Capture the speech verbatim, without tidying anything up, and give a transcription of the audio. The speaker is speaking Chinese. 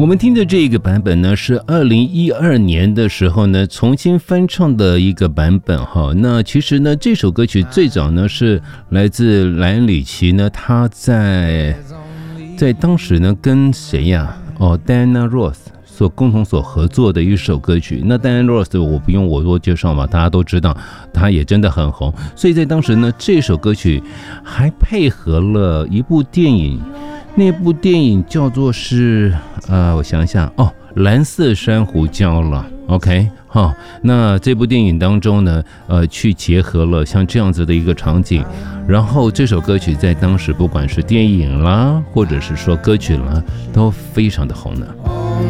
我们听的这个版本呢，是二零一二年的时候呢重新翻唱的一个版本哈。那其实呢，这首歌曲最早呢是来自莱恩里奇呢，他在在当时呢跟谁呀？哦 ，Diana Ross 所共同所合作的一首歌曲。那 Diana Ross 我不用我多介绍嘛，大家都知道，她也真的很红。所以在当时呢，这首歌曲还配合了一部电影。那部电影叫做是呃，我想想哦，蓝色珊瑚礁了 ，OK 哈、哦。那这部电影当中呢，呃，去结合了像这样子的一个场景，然后这首歌曲在当时不管是电影啦，或者是说歌曲啦，都非常的红呢。